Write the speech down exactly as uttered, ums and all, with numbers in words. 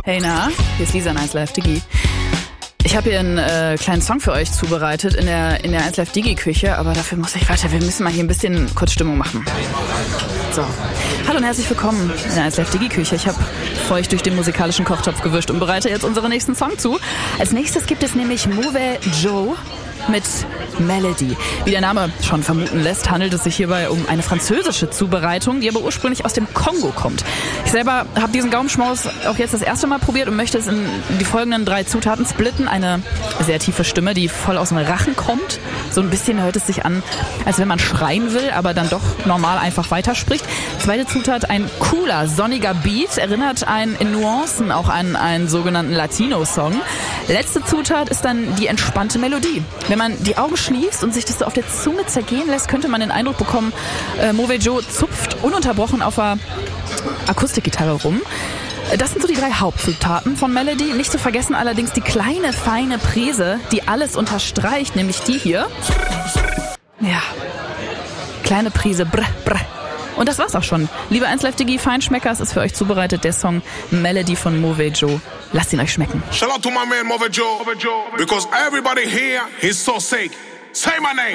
Hey na, hier ist Lisa in eins Live Digi. Ich habe hier einen äh, kleinen Song für euch zubereitet in der in der eins Live Digi Küche, aber dafür muss ich weiter. Wir müssen mal hier ein bisschen kurz Stimmung machen. So. Hallo und herzlich willkommen in der eins Live Digi Küche. Ich habe feucht durch den musikalischen Kochtopf gewischt und bereite jetzt unseren nächsten Song zu. Als nächstes gibt es nämlich Mauvais Joe mit Melody. Wie der Name schon vermuten lässt, handelt es sich hierbei um eine französische Zubereitung, die aber ursprünglich aus dem Kongo kommt. Ich selber habe diesen Gaumenschmaus auch jetzt das erste Mal probiert und möchte es in die folgenden drei Zutaten splitten. Eine sehr tiefe Stimme, die voll aus dem Rachen kommt. So ein bisschen hört es sich an, als wenn man schreien will, aber dann doch normal einfach weiterspricht. Zweite Zutat, ein cooler, sonniger Beat, erinnert einen in Nuancen auch an einen sogenannten Latino-Song. Letzte Zutat ist dann die entspannte Melodie. Wenn man die Augen schließt und sich das so auf der Zunge zergehen lässt, könnte man den Eindruck bekommen, äh, Mauvais Joe zupft ununterbrochen auf der Akustikgitarre rum. Das sind so die drei Hauptzutaten von Melody. Nicht zu vergessen allerdings die kleine, feine Prise, die alles unterstreicht, nämlich die hier. Ja, kleine Prise, brr, brr. Und das war's auch schon. Liebe eins Live Digi Feinschmecker, es ist für euch zubereitet der Song Melody von Mauvais Joe. Lasst ihn euch schmecken. Shout out to my man Mauvais Joe, because everybody here is so sick. Say my name.